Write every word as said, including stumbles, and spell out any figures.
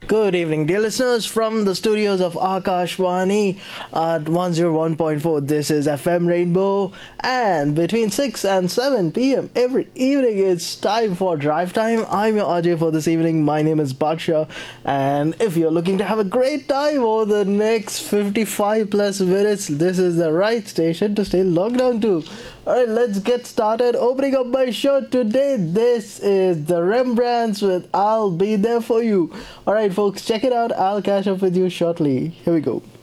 Good evening, dear listeners, from the studios of Akashwani at one oh one point four. This is F M Rainbow, and between six and seven p m every evening, it's time for Drive Time. I'm your R J for this evening. My name is Baksha, and if you're looking to have a great time over the next fifty-five plus minutes, this is the right station to stay logged on to. Alright, let's get started. Opening up my show today, this is the Rembrandts with I'll Be There For You. Alright, folks, check it out. I'll catch up with you shortly. Here we go.